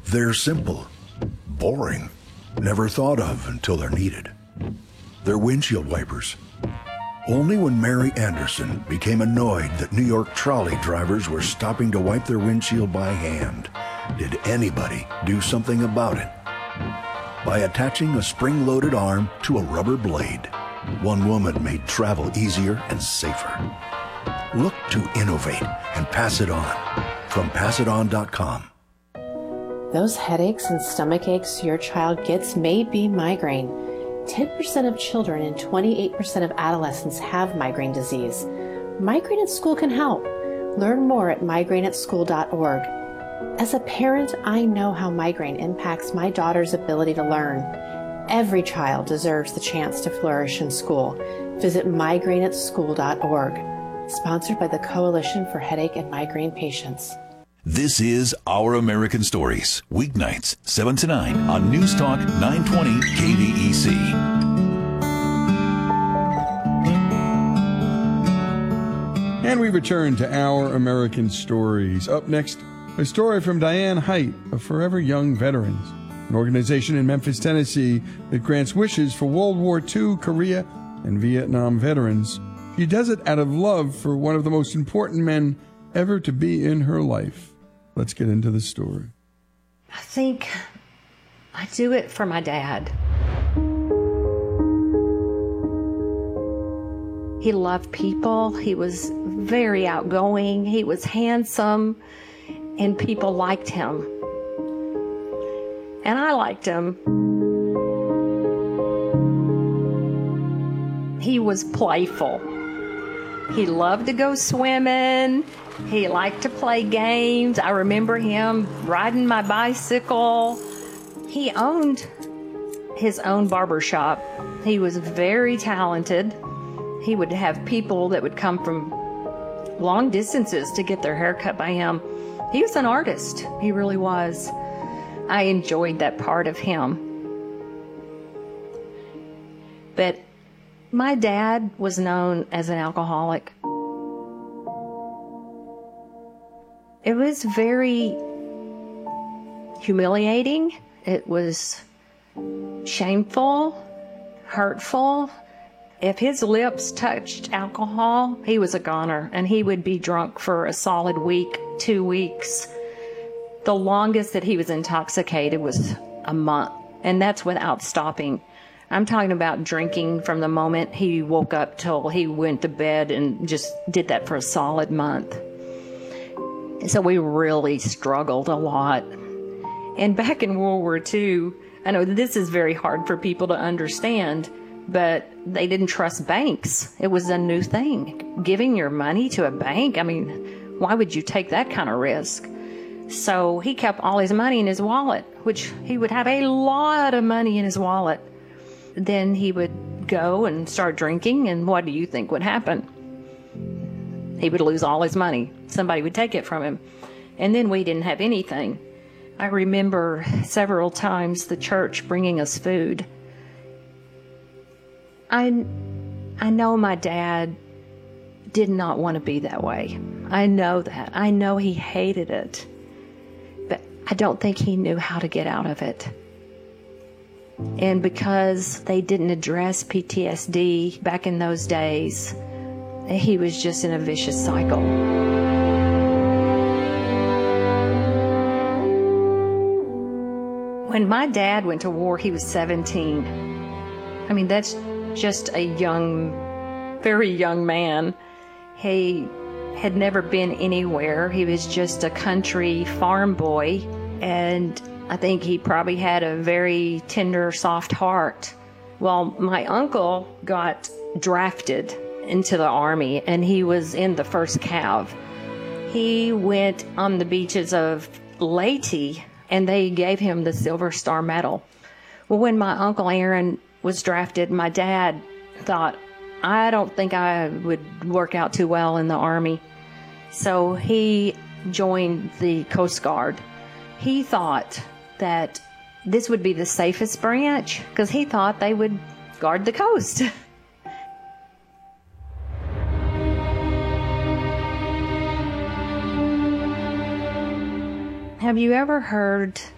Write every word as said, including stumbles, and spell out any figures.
They're simple, boring, never thought of until they're needed. They're windshield wipers. Only when Mary Anderson became annoyed that New York trolley drivers were stopping to wipe their windshield by hand did anybody do something about it. By attaching a spring-loaded arm to a rubber blade, one woman made travel easier and safer. Look to innovate and pass it on. From pass it on dot com. Those headaches and stomach aches your child gets may be migraine. ten percent of children and twenty-eight percent of adolescents have migraine disease. Migraine at School can help. Learn more at migraine at school dot org. As a parent, I know how migraine impacts my daughter's ability to learn. Every child deserves the chance to flourish in school. Visit migraine at school dot org. Sponsored by the Coalition for Headache and Migraine Patients. This is Our American Stories, weeknights, seven to nine on News Talk nine twenty K V E C. And we return to Our American Stories. Up next, a story from Diane Height of Forever Young Veterans, an organization in Memphis, Tennessee that grants wishes for World War Two, Korea, and Vietnam veterans. She does it out of love for one of the most important men ever to be in her life. Let's get into the story. I think I do it for my dad. He loved people. He was very outgoing. He was handsome, and people liked him. And I liked him. He was playful. He loved to go swimming. He liked to play games. I remember him riding my bicycle. He owned his own barber shop. He was very talented. He would have people that would come from long distances to get their hair cut by him. He was an artist. He really was. I enjoyed that part of him. But my dad was known as an alcoholic. It was very humiliating. It was shameful, hurtful. If his lips touched alcohol, he was a goner, and he would be drunk for a solid week, two weeks. The longest that he was intoxicated was a month, and that's without stopping. I'm talking about drinking from the moment he woke up till he went to bed, and just did that for a solid month. So we really struggled a lot. And back in World War Two, I know this is very hard for people to understand, but they didn't trust banks. It was a new thing. Giving your money to a bank, I mean, why would you take that kind of risk? So he kept all his money in his wallet, which he would have a lot of money in his wallet. Then he would go and start drinking, and what do you think would happen? He would lose all his money. Somebody would take it from him. And then we didn't have anything. I remember several times the church bringing us food. I, I know my dad did not want to be that way. I know that. I know he hated it. But I don't think he knew how to get out of it. And because they didn't address P T S D back in those days, he was just in a vicious cycle. When my dad went to war, he was seventeen. I mean, that's just a young, very young man. He had never been anywhere. He was just a country farm boy, and I think he probably had a very tender, soft heart. Well, my uncle got drafted into the Army, and he was in the first Cav. He went on the beaches of Leyte, and they gave him the Silver Star Medal. Well, when my Uncle Aaron was drafted, my dad thought, I don't think I would work out too well in the Army. So he joined the Coast Guard. He thought that this would be the safest branch because he thought they would guard the coast. Have you ever heard